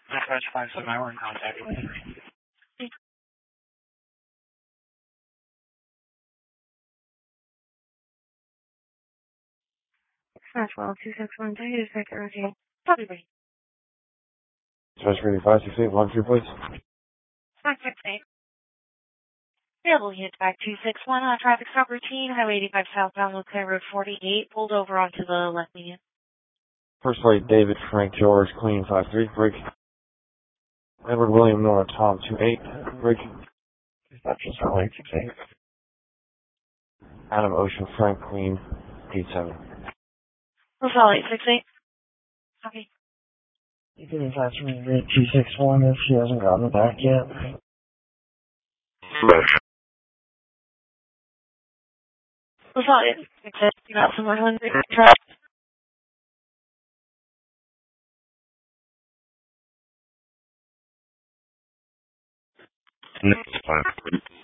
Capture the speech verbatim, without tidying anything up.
Dispatch five seven, I were in contact with Henry. Dispatch well, two six one two, dispatch everything. Copy, buddy. Dispatch ready five six eight, one three, please. five six eight. Available unit back two six one on traffic stop routine, Highway eighty-five southbound, Leclerc Road forty-eight, pulled over onto the left median. First plate, David Frank George, clean five three, break. Edward William Nora Tom two eight, break. Dispatch is for eight six eight. Adam Ocean Frank Queen eight seven. What's all eight six eight? Copy. You can dispatch me to two six one if she hasn't gotten back yet. What's all eight six eight? You got somewhere hungry? Try. Next time.